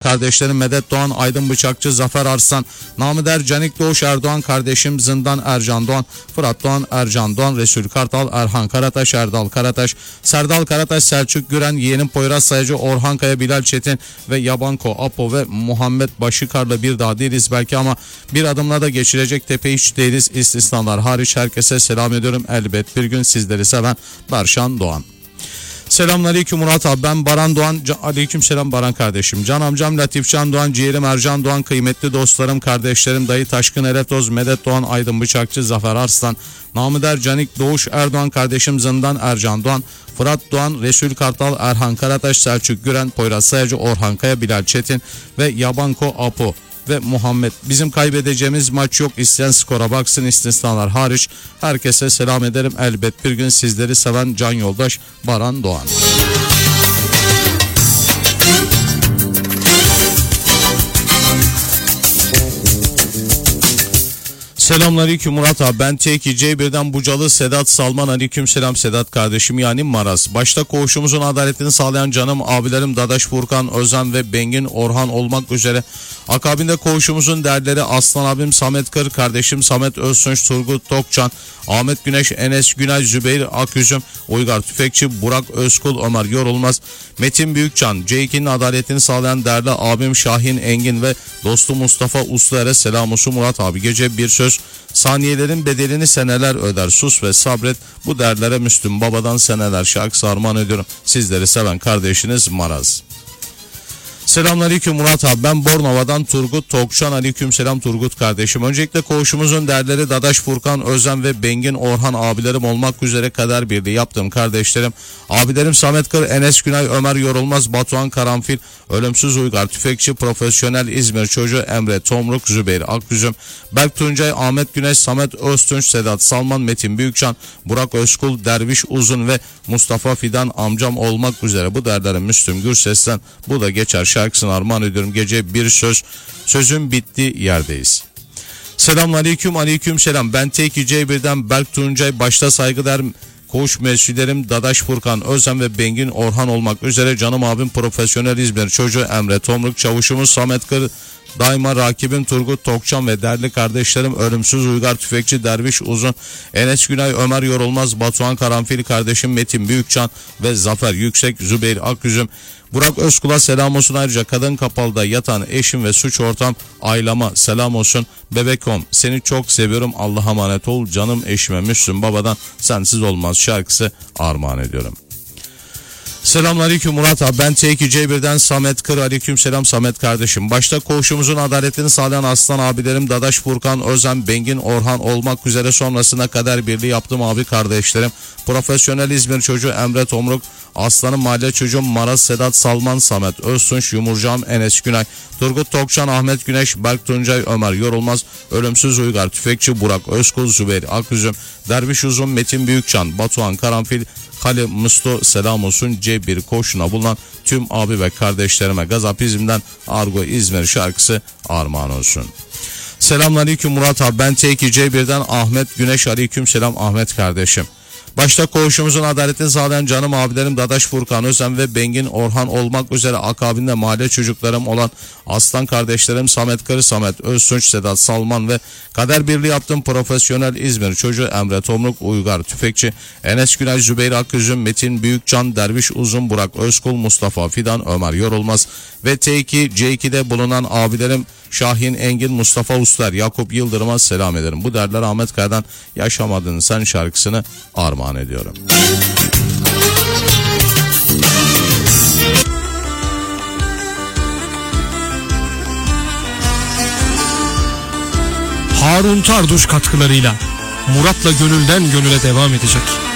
kardeşlerim Medet Doğan, Aydın Bıçakçı, Zafer Arslan, Namıder Canik Doğuş Erdoğan kardeşim, Zindan Ercan Doğan, Fırat Doğan, Ercan Doğan, Resul Kartal, Erhan Karataş, Erdal Karataş, Serdal Karataş, Selçuk Güren, yeğenim Poyraz Sayacı, Orhan Kaya, Bilal Çetin ve Yabanko Apo ve Muhammed Başıkar'la bir daha değiliz belki ama bir adımla da geçilecek tepe hiç değiliz. İstisnalar hariç herkese selam ediyorum. Elbet bir gün sizleri seven Berşan Doğan. Selamünaleyküm Murat abi, ben Baran Doğan. Aleyküm selam Baran kardeşim. Can amcam Latifcan Doğan, ciğerim Ercan Doğan, kıymetli dostlarım, kardeşlerim, dayı Taşkın Eretoz, Medet Doğan, Aydın Bıçakçı, Zafer Arslan, Namıder Canik Doğuş Erdoğan kardeşim, Zindan Ercan Doğan, Fırat Doğan, Resul Kartal, Erhan Karataş, Selçuk Güren, Poyraz Sayacı, Orhan Kaya, Bilal Çetin ve Yabanko Apo ve Muhammed. Bizim kaybedeceğimiz maç yok. İsteyen skora baksın, istisnalar hariç. Herkese selam ederim. Elbet bir gün sizleri seven can yoldaş Baran Doğan. Selamünaleyküm Murat abi, ben T2C1'den Bucalı Sedat Salman. Aleyküm selam Sedat kardeşim, yani Maraz. Başta koğuşumuzun adaletini sağlayan canım abilerim Dadaş Furkan, Özen ve Bengin Orhan olmak üzere, akabinde koğuşumuzun derleri Aslan abim Samet Kır, kardeşim Samet Öztunç, Turgut Tokcan, Ahmet Güneş, Enes Günay, Zübeyir Aküzüm, Uygar Tüfekçi, Burak Özkul, Ömer Yorulmaz, Metin Büyükcan, C2'nin adaletini sağlayan değerli abim Şahin Engin ve dostu Mustafa Usluer'e selam olsun Murat abi. Gece bir söz, saniyelerin bedelini seneler öder, sus ve sabret, bu derlere Müslüm Baba'dan seneler şarkısı armağan ediyorum. Sizleri seven kardeşiniz Maraz. Selamünaleyküm Murat abi, ben Bornova'dan Turgut Tokçan. Aleyküm selam Turgut kardeşim. Öncelikle koğuşumuzun derleri Dadaş Furkan, Özen ve Bengin Orhan abilerim olmak üzere kader birliği yaptığım kardeşlerim, abilerim Samet Kır, Enes Günay, Ömer Yorulmaz, Batuhan Karanfil, Ölümsüz Uygar Tüfekçi, Profesyonel İzmir Çocuğu Emre Tomruk, Zübeyir Akgüzüm, Berk Tuncay, Ahmet Güneş, Samet Öztunç, Sedat Salman, Metin Büyükcan, Burak Özkul, Derviş Uzun ve Mustafa Fidan amcam olmak üzere bu derlere Müslüm Gürses'ten bu da geçer şarkısını armağan ediyorum. Gece bir söz, sözün bittiği yerdeyiz. Selamünaleyküm, aleyküm selam. Ben T2C1'den Berk Tuncay, başta saygıdeğer koğuş mevsilerim Dadaş Furkan, Özen ve Bengin Orhan olmak üzere canım abim Profesyonel İzmir Çocuğu Emre Tomruk, çavuşumuz Samet Kır, daima rakibim Turgut Tokcan ve değerli kardeşlerim Ölümsüz Uygar Tüfekçi, Derviş Uzun, Enes Günay, Ömer Yorulmaz, Batuhan Karanfil, kardeşim Metin Büyükcan ve Zafer Yüksek, Zübeyir Akgüzüm, Burak Özkul'a selam olsun. Ayrıca kadın kapalıda yatan eşim ve suç ortam ailama selam olsun. Bebekom, seni çok seviyorum, Allah'a emanet ol canım eşime Müslüm Baba'dan sensiz olmaz şarkısı armağan ediyorum. Selamünaleyküm Murat abi, ben T2C1'den Samet Kır. Aleyküm selam Samet kardeşim. Başta koğuşumuzun adaletini sağlayan aslan abilerim Dadaş Furkan, Özen, Bengin Orhan olmak üzere, sonrasında kader birliği yaptığım abi kardeşlerim Profesyonel İzmir Çocuğu Emre Tomruk, Aslanım Mahalle Çocuğum Maraz, Sedat Salman, Samet Öztunç, Yumurcağım Enes Günay, Turgut Tokcan, Ahmet Güneş, Berk Tuncay, Ömer Yorulmaz, Ölümsüz Uygar Tüfekçi, Burak Özkul, Zübeyir Akgüzüm, Derviş Uzun, Metin Büyükcan, Batuhan Karanfil, Kale Musto selam olsun. C1 koşuna bulunan tüm abi ve kardeşlerime Gazapizm'den Argo İzmir şarkısı armağan olsun. Selamünaleyküm Murat abi, ben T2C1'den Ahmet Güneş. Aleyküm selam Ahmet kardeşim. Başta koğuşumuzun adaletini sağlayan canım abilerim Dadaş Furkan, Özen ve Bengin Orhan olmak üzere, akabinde mahalle çocuklarım olan aslan kardeşlerim Samet Kır, Samet Öztunç, Sedat Salman ve kader birliği yaptığım Profesyonel İzmir Çocuğu Emre Tomruk, Uygar Tüfekçi, Enes Günay, Zübeyir Akgüzüm, Metin Büyükcan, Derviş Uzun, Burak Özkul, Mustafa Fidan, Ömer Yorulmaz ve T2 C2'de bulunan abilerim Şahin Engin, Mustafa Uslar, Yakup Yıldırım'a selam ederim. Bu derler Ahmet Kaya'dan Yaşamadın Sen şarkısını armağan ediyorum. Harun Tarduş katkılarıyla Murat'la gönülden gönüle devam edecek.